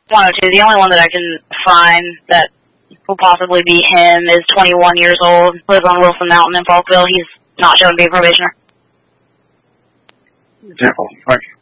102. The only one that I can find that will possibly be him is 21 years old, lives on Wilson Mountain in Falkville. He's not shown to be a probationer. Example. Thank you.